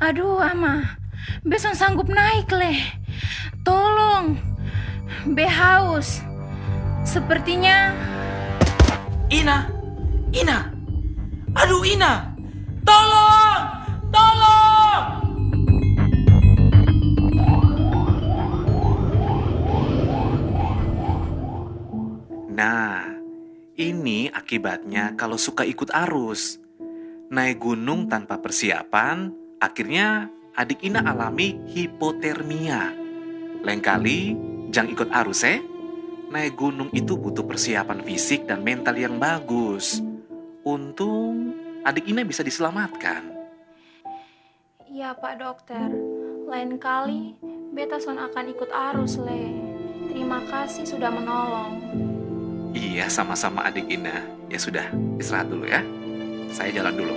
Aduh, Ama. Beson sanggup naik, leh. Tolong. Be haus. Sepertinya... Ina! Ina! Aduh, Ina! Tolong! Tolong! Nah, ini akibatnya kalau suka ikut arus. Naik gunung tanpa persiapan, akhirnya adik Ina alami hipotermia. Lain kali, jangan ikut arus Naik gunung itu butuh persiapan fisik dan mental yang bagus. Untung adik Ina bisa diselamatkan. Iya, Pak Dokter. Lain kali, beta son akan ikut arus, leh. Terima kasih sudah menolong. Iya, sama-sama adik Ina. Ya sudah, istirahat dulu ya. Saya jalan dulu.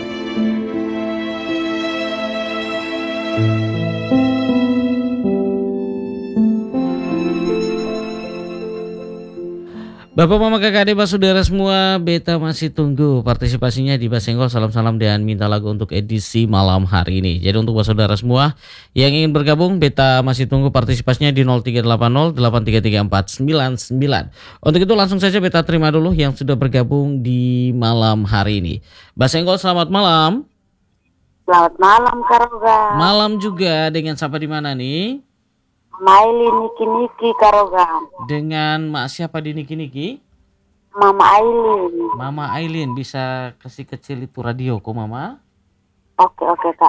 Bapak, Mama, Kakak, Adik, Saudara semua, beta masih tunggu partisipasinya di Basenggol Salam-Salam dan minta lagu untuk edisi malam hari ini. Jadi untuk saudara semua yang ingin bergabung, beta masih tunggu partisipasinya di 0380 833499. Untuk itu langsung saja beta terima dulu yang sudah bergabung di malam hari ini. Basenggol, selamat malam. Selamat malam, Karoga. Malam juga, dengan siapa di mana nih? Mailin Niki Karoga. Dengan Mak siapa di Niki? Mama Ailin. Mama Ailin, bisa kasih kecil itu radio kok, Mama? Oke, Kak.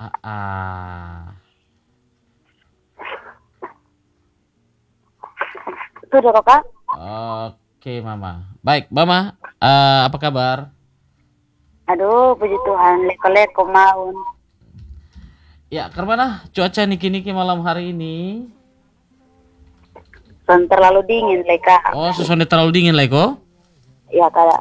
Sudah, Kak? Oke, Mama. Baik, Mama, apa kabar? Aduh, puji Tuhan, leko-leko maun. Ya, kemana cuaca niki-niki malam hari ini? Son terlalu dingin, Leka. Oh, susunnya terlalu dingin, Leko? Iya, Kak.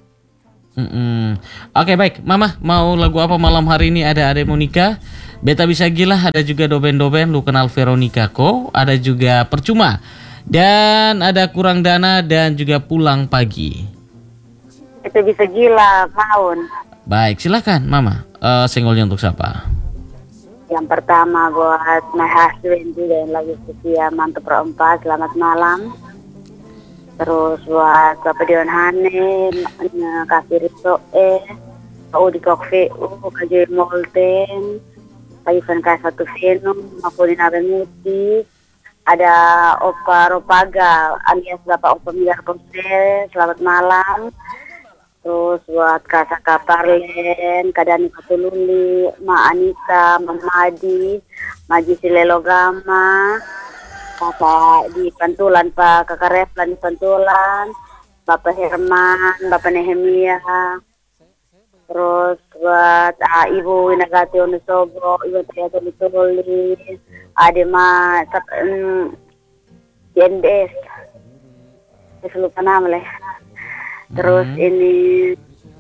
Oke, baik. Mama, mau lagu apa malam hari ini? Ada Monica, Beta Bisa Gila, ada juga Doben-Doben, Lu Kenal Veronica Ko, ada juga Percuma, dan ada Kurang Dana, dan juga Pulang Pagi. Itu bisa gila, maun. Baik, silakan, Mama. Senggolnya untuk siapa? Yang pertama buat my husband juga yang lagi setia mantap perempat, selamat malam. Terus buat Bapak Dion Hanin, Kak Firito Udi Kokve, Kak Joy Molten, Kak Ivan K1 Venum, Makulin Abemuti, ada Opa Ropaga alias Bapak Opa Milar Ponsel, selamat malam. Terus buat Kak Saka Parlen, Kak Dani Patululi, Ma Anita, Mamadi, Maji Silelogama, Kakak di Pantulan, Pak Kakak Reflan di Pantulan, Bapak Herman, Bapak Nehemia. Terus buat Ibu Winagati Onusobo, Ibu Triato Mituli, Adema CNBS. Saya lupa nama leh. Terus ini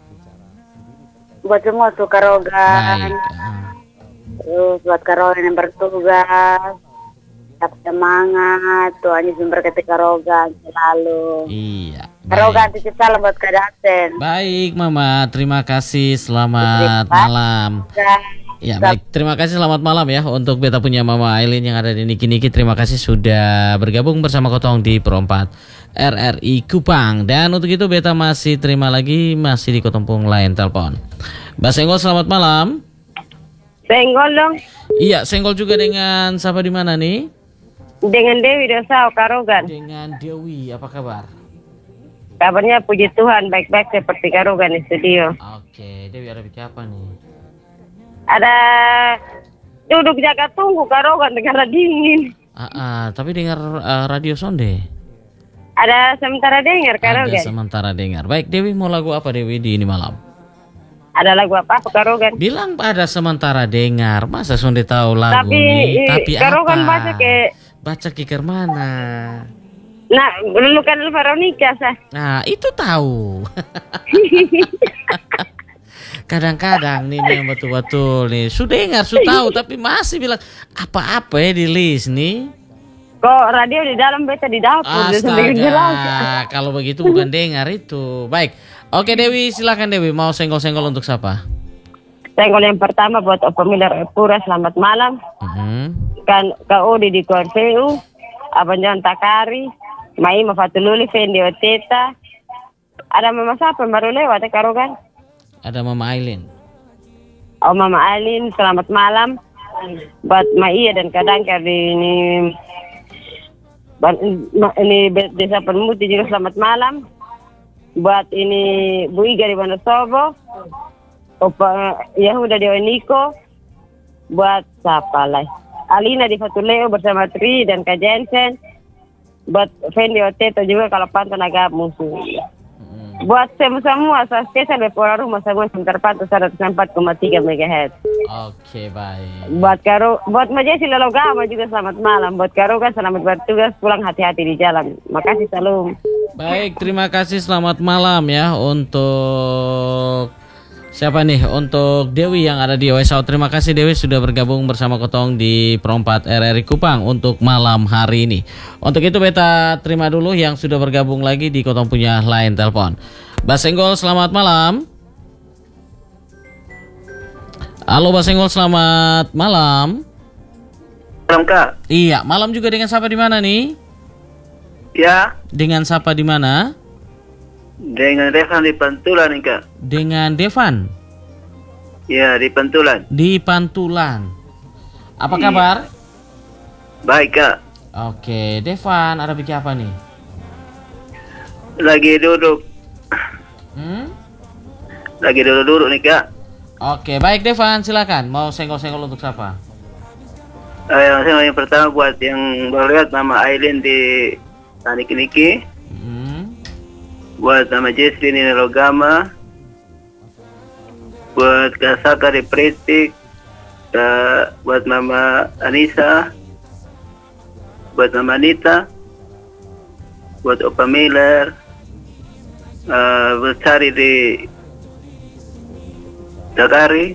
buat semua tuh Karogan. Terus buat Karogan yang bertugas, tetap semangat, Tuhan Yesus memberkati Karogan selalu. Iya. Karogan titip salam buat Kak Dasen. Baik, Mama, terima kasih, selamat malam. Ya, baik, terima kasih, selamat malam ya untuk beta punya Mama Ailin yang ada di Niki-Niki. Terima kasih sudah bergabung bersama Kotong di Perempat RRI Kupang. Dan untuk itu beta masih terima lagi, masih di Kotompung lain telepon. Mbak Senggol, selamat malam. Senggol dong. Iya, Senggol juga dengan siapa di mana nih? Dengan Dewi Dosau Karogan. Dengan Dewi, apa kabar? Kabarnya puji Tuhan baik-baik seperti Karogan di studio. Oke, Dewi ada bikin apa nih? Ada duduk jaga tunggu Karogan negara dingin. Tapi dengar radio sonde. Ada sementara dengar Karogan. Ada sementara dengar. Baik, Dewi mau lagu apa Dewi di ini malam? Ada lagu apa Karogan? Bilang ada sementara dengar. Masa sonde tahu lagu nih? Tapi Karogan apa? baca ke mana? Nah, dulu kan Veronica sah. Nah, itu tahu. Kadang-kadang nih yang betul-betul nih sudah dengar, sudah tahu, tapi masih bilang apa-apa ya di list nih. Kok radio di dalam beta di dapur. Astaga, kalau begitu bukan dengar itu. Baik, oke Dewi, silakan Dewi, mau senggol-senggol untuk siapa? senggol yang pertama buat Opa Miller Epura, selamat malam. Kan Kak Odi di Korseu, Abang John Takari, Maima Fatululi, Fendi Oteta. Ada mama siapa yang baru lewat ya Karo kan? Ada Mama Aileen. Oh Mama Aileen, selamat malam. Buat Maia dan Kadangkar di ini Desa Permuti juga selamat malam. Buat ini Bu Iga di Wonosobo, Opa Yahuda di Oniko. Buat siapa lagi? Alina di Fatuleo bersama Tri dan Kak Jensen. Buat Fendi Oteta juga kalau pantau naga musuh. Buat semua spesial Bepora Rumah Semua sebentar pantau 104,3 MHz. Oke, baik. Buat Majesi Lelogama juga selamat malam. Buat Karo kan selamat bertugas, pulang hati-hati di jalan. Makasih, salam. Baik, terima kasih, selamat malam ya untuk siapa nih? Untuk Dewi yang ada di OSO. Terima kasih Dewi sudah bergabung bersama Kotong di Perompat RRI Kupang untuk malam hari ini. Untuk itu beta terima dulu yang sudah bergabung lagi di Kotong punya line telepon. Basenggol, selamat malam. Halo Basenggol, selamat malam. Malam Kak. Iya, malam juga dengan siapa di mana nih? Ya. Dengan siapa di mana? Dengan Devan di Pantulan nih Kak. Dengan Devan. Ya, di Pantulan. Di Pantulan. Apa Iya. kabar? Baik Kak. Oke, Devan ada bikin apa nih? Lagi duduk. Lagi duduk nih Kak. Oke, baik Devan, silakan. Mau senggol-senggol untuk siapa? Yang pertama buat yang baru lihat Mama Aileen di Taniki-Niki. Buat Mama Jesri di Nelogama. Buat Kak Saka di Pritik. Buat Mama Anissa. Buat Mama Anita. Buat Opa Miller. Buat Sari di Takari.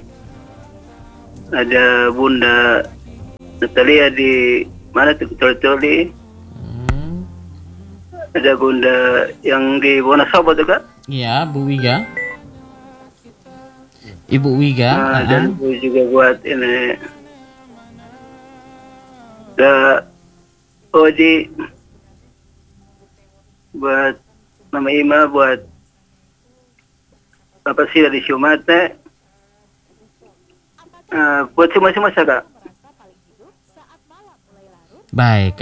Ada Bunda Natalia di mana tuh Coli. Ada Bunda yang di Wonosobo tuh Kak. Iya, Bu Wiga. Ibu Wiga. Dan juga buat ini Kak Oji. Buat Mama Ima. Buat Papa Sila di Siumate. Buat semua-semua Kak. Baik,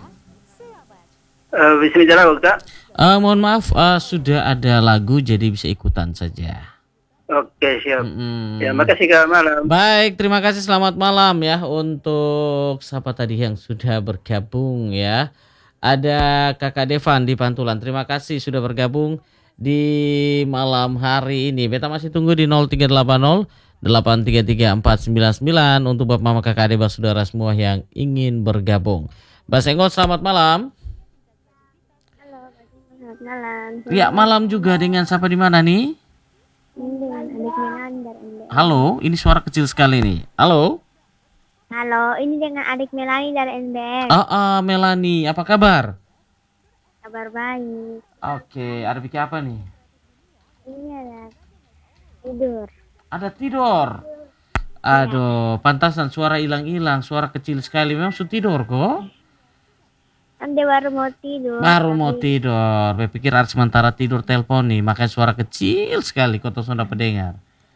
Bismillah Kak. mohon maaf, sudah ada lagu jadi bisa ikutan saja. Oke, siap. Ya, makasih Kak, malam. Baik, terima kasih, selamat malam ya untuk siapa tadi yang sudah bergabung ya. Ada Kakak Devan di Pantulan. Terima kasih sudah bergabung di malam hari ini. Beta masih tunggu di 0380 833 499 untuk Bapak Mama Kakak Adik saudara semua yang ingin bergabung. Mbak Senggol, selamat malam. Halo, selamat malam. Ya, malam juga dengan siapa di mana nih? Ini dengan adik Melani dari NBR. Halo, ini suara kecil sekali nih. Halo. Halo, ini dengan adik Melani dari NBR. Melani, apa kabar? Kabar baik. Oke, ada bikin apa nih? Ini ada tidur. Ada tidur. Aduh, pantasan suara hilang-hilang, suara kecil sekali. Memang sudah tidur kok. Kan dia baru mau tidur. Baru mau tidur. Saya pikir harus sementara tidur telepon nih, makanya suara kecil sekali kok sudah pendengar.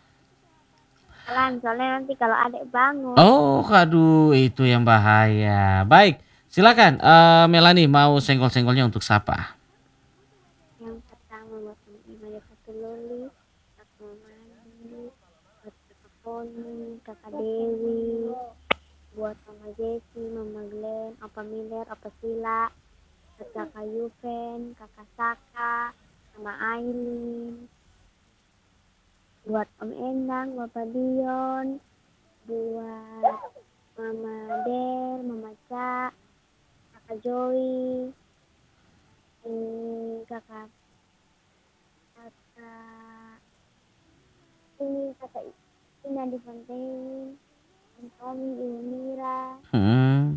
Soalnya nanti kalau adik bangun. Oh, aduh, itu yang bahaya. Baik, silakan Melani mau senggol-senggolnya untuk siapa? Yang pertama buat Mama Fatuloli, Kakak Mandi, buat Kakak Poni, Kakak Dewi, buat Mama Jesi, Mama Glenn, Opa Miller, Opa Sila, buat Kakak Yuven, Kakak Saka, Mama Aileen, buat Om Endang, Bapak Dion, buat Mama Del, Mama Ca, Kakak Joy, kakak Ina di Fontaine, Tommy, Ibu Mira,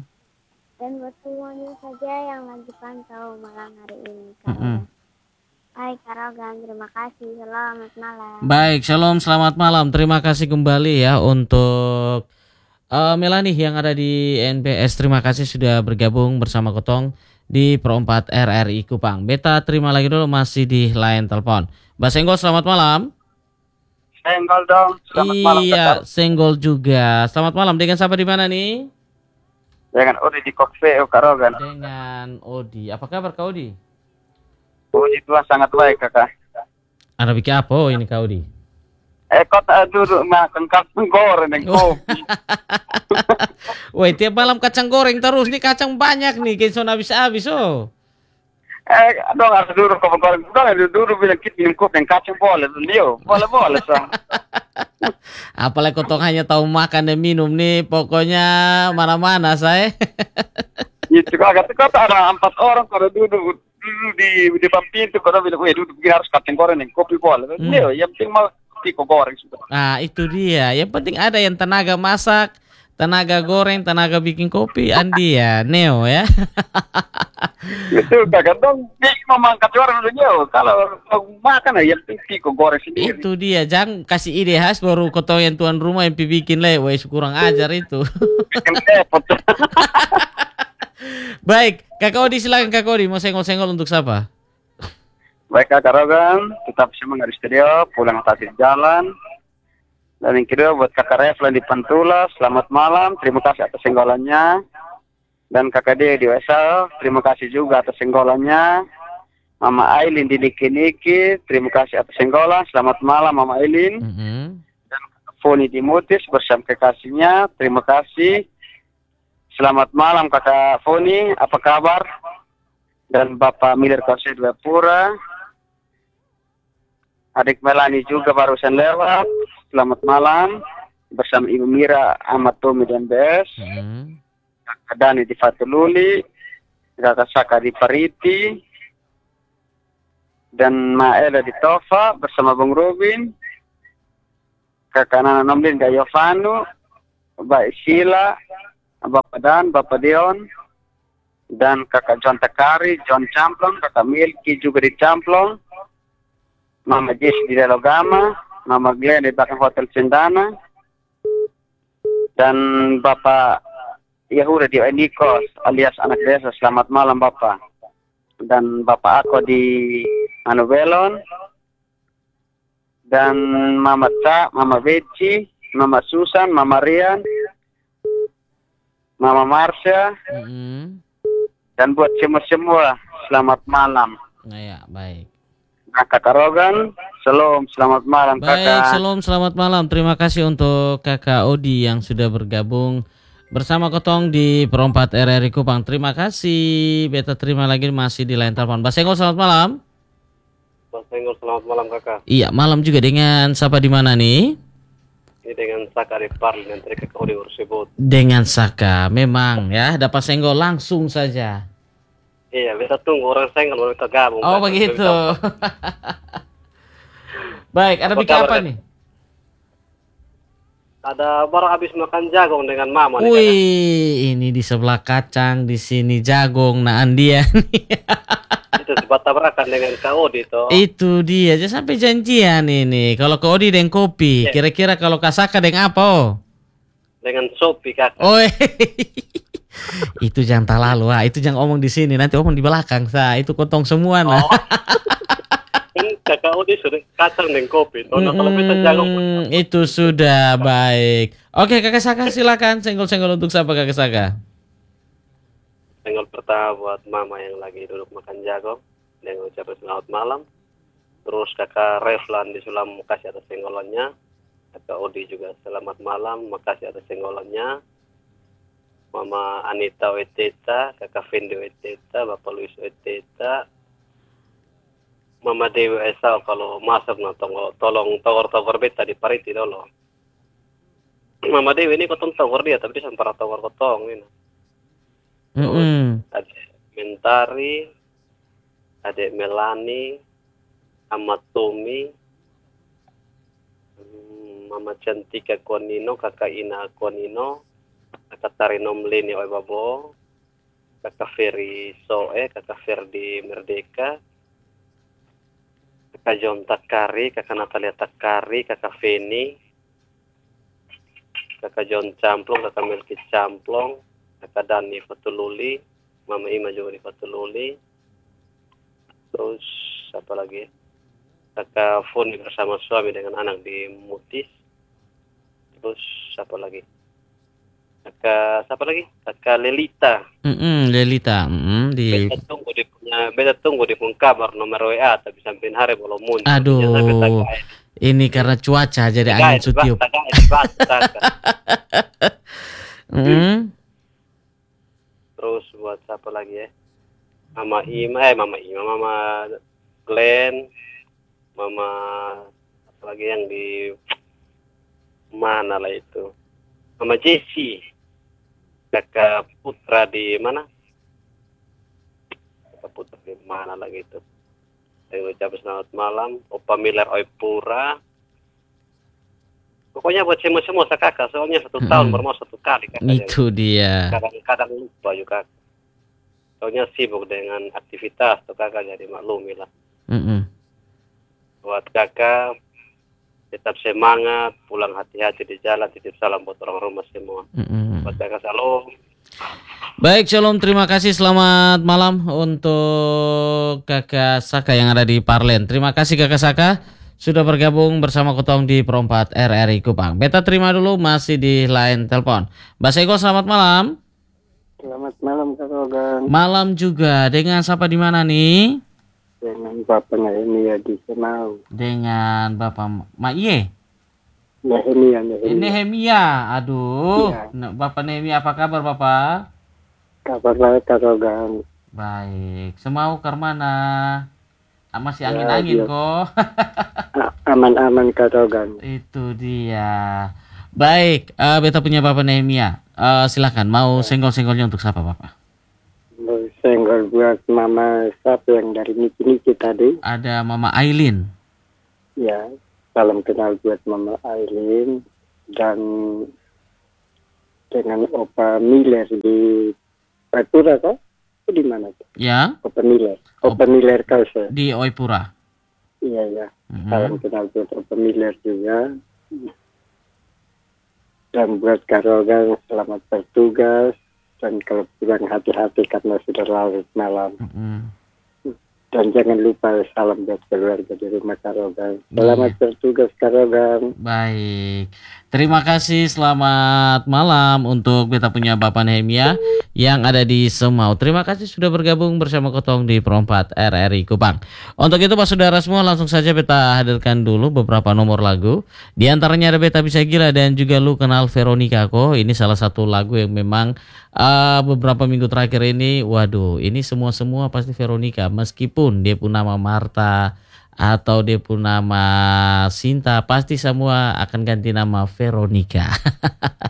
dan buat semuanya saja yang lagi pantau malam hari ini. Hai Karogan, terima kasih. Selamat malam. Baik, shalom, selamat malam. Terima kasih kembali ya untuk Melani yang ada di NPS. Terima kasih sudah bergabung bersama Kotong di Pro 4 RRI Kupang. Beta terima lagi dulu masih di line telepon. Mbak Senggol, selamat malam. Senggol dong. Selamat malam. Iya, Senggol juga. Selamat malam. Dengan siapa di mana nih? Dengan Odi di Kokveo Karogan. Dengan Odi. Apa kabar Kak Odi? Puji Tuhan sangat baik kakak. Ada bikin apa ini Kak Odi? Kau tak duduk makan kacang goreng dan kopi. Woi, tiap malam kacang goreng terus nih, kacang banyak nih, kenson habis-habis oh. Dong harus duduk kopi goreng. Dong harus duduk bilang kita minum kopi dan kacang boleh. Lio, boleh sah. Apalagi Kotong hanya tahu makan dan minum nih, pokoknya mana-mana saya. Itu kakak, kau tak ada 4 orang kalau duduk di depan pintu. Kau bilang, duduk begini harus kacang goreng dan kopi boleh. Lio, yang penting mau piko goreng sudah. Nah itu dia, yang penting ada yang tenaga masak, tenaga goreng, tenaga bikin kopi, Andi ya, Neo ya. Itu kakak dong, mau mangkat orang dulu. Kalau makan ya yang penting piko goreng sendiri. Itu dia, jangan kasih ide khas baru Kotong yang tuan rumah yang bikin lewat, kurang ajar itu. Baik, Kakak Odi silakan Kakak Odi, mau senggol-senggol untuk siapa? Baik kakak Rogan, tetap semangat di studio, pulang tasik jalan. Dan yang kedua buat kakak Reflan di Pantula, selamat malam, terima kasih atas senggolannya. Dan kakak D di USA, terima kasih juga atas senggolannya. Mama Aileen di Niki-Niki, terima kasih atas senggolan, selamat malam Mama Aileen. Dan kakak Foni di Mutis bersama kekasihnya, terima kasih. Selamat malam kakak Foni, apa kabar? Dan Bapak Miller Kose Dwapura. Adik Melani juga barusan lewat. Selamat malam bersama Ibu Mira, Ahmad Tomi dan BS. Kakak Dani di Fatululi, Kakak Saka di Pariti, dan Maela di Tofa bersama Bung Robin. Kakak Nana Nomlin di Yovanu, Mbak Sheila, Bapak Dan, Bapak Dion, dan Kakak John Takari, John Camplong, Kakak Milky juga di Camplong. Mama Jess di Delogama, Mama Glenn di belakang Hotel Cendana, dan Bapak Yahuda di Enikos alias anak desa. Selamat malam Bapak. Dan Bapak Ako di Manubelon, dan Mama Ca, Mama Beci, Mama Susan, Mama Rian, Mama Marsha, dan buat semua selamat malam. Nah ya, baik. Kakak Rogan, selamat malam baik, kakak. Selamat malam. Terima kasih untuk Kakak Odi yang sudah bergabung bersama Kotong di Pro 4 RRI Kupang. Terima kasih. Beta terima lagi masih di line telepon. Mbak Senggol, selamat malam. Mbak Senggol, selamat malam kakak. Iya, malam juga. Dengan siapa di mana nih? Ini dengan Saka di Parli, nanti Kakak Odi tersebut. Dengan Saka, memang ya. Dapat senggol langsung saja. Iya, kita tunggu orang senggol baru kita gabung. Oh begitu. Baik, ada bikin apa nih? Ada baru habis makan jagung dengan mama. Wih, ini di sebelah kacang, di sini jagung. Nah, Andian. Itu sebab tabrakan dengan Kak Odi toh. Itu dia, aja sampai janjian ini. Kalau Kak Odi dengan kopi, kira-kira kalau Kak Saka dengan apa? Dengan sopi kakak. Oh, itu jangan lalu, itu jangan omong di sini, nanti omong di belakang. Itu Kotong semua nah. Kakak Odi sudah kacang dan kopi. Nah, kalau kita jagung. Itu sudah baik. Oke, Kakak Saka silakan senggol-senggol untuk siapa Kakak Saka? Senggol pertama buat mama yang lagi duduk makan jagung dengan ucapan selamat malam. Terus Kakak Reflan di Sulam, makasih atas senggolannya. Kakak Odi juga selamat malam, makasih atas senggolannya. Mama Anita Weteta, Kakak Fendi Weteta, Bapak Luis Weteta, Mama Dewi Esa kalau masuk tolong tawar beta di Pariti dulu. Mama Dewi ini kotong tawar dia, tapi dia sampara tawar kotong ini. Adik Mentari, Adik Melani, Amat Tomi, Mama Cantika Konino, Kakak Ina Konino, Kakak Tarino Mlini Oibabo, Kakak Ferry Soe, Kakak Ferdi Merdeka, kakak John Takari, kakak Natalia Takari, kakak Feni, kakak John Camplong, kakak Melki Camplong, kakak Dani Fatululi, mama Ima juga di Fatululi. Terus apa lagi? Kakak Foni bersama suami dengan anak di Mutis. Terus apa lagi? Kakak Lelita. Lelita. Di. Beta tunggu di pun kabar nomor WA tapi sampai hari belum muncul. Aduh. Ini karena cuaca jadi angin sutiup. Terus buat siapa lagi ya? Mama Glenn, Mama apa lagi yang di mana lah itu? Mama Jessie, kakak Putra di mana? Kakak Putra di mana lagi itu? Yang ucap selamat malam, Opa Miller Oipura. Pokoknya buat semua kakak, soalnya 1 tahun bermau 1 kali kakak. Itu dia. Kadang-kadang lupa juga. Soalnya sibuk dengan aktivitas tuh kakak, jadi maklumi lah. Buat kakak tetap semangat, pulang hati-hati di jalan, titip salam buat orang rumah semua. Buat kakak salam. Baik, Shalom, terima kasih. Selamat malam untuk kakak Saka yang ada di Parlen. Terima kasih kakak Saka sudah bergabung bersama Kotong di Perompat RRI Kupang. Beta terima dulu, masih di line telepon. Mbak Sego, selamat malam. Selamat malam Kak Rogan. Malam juga. Dengan siapa di mana nih? Dengan Bapak Nehemia di Semau. Dengan Bapak Maiye? Nehemia. Aduh. Ya. Bapak Nehemia, apa kabar Bapak? Kabar baik Kak Rogan. Baik. Semau ke mana? Masih angin-angin kok. Aman-aman Kak Rogan. Itu dia. Baik, beta punya Bapak Nehemia. Silakan, mau senggol-senggolnya untuk siapa Bapak? Senggol buat Mama siapa yang dari Niki tadi? Ada Mama Aileen. Ya, salam kenal buat Mama Aileen dan dengan Opa Miller di Oipura kok? Di mana tuh? Ya. Opa Miller Kalse. Di Oipura. Iya. Salam kenal buat Opa Miller juga. Dan buat Karogan selamat bertugas dan kalau pulang hati-hati karena sudah larut malam. Dan jangan lupa salam buat keluarga di rumah Karogan. Selamat bertugas Karogan. Baik, terima kasih. Selamat malam untuk beta punya Bapak Nehemia yang ada di Semau. Terima kasih sudah bergabung bersama Kotong di Perompat RRI Kupang. Untuk itu Pak Saudara semua, langsung saja beta hadirkan dulu beberapa nomor lagu. Di antaranya ada Beta Bisa Gila dan juga Lu Kenal Veronica Ko. Ini salah satu lagu yang memang beberapa minggu terakhir ini, waduh, ini semua pasti Veronica. Meskipun dia pun nama Marta atau dia pun nama Sinta, pasti semua akan ganti nama Veronica.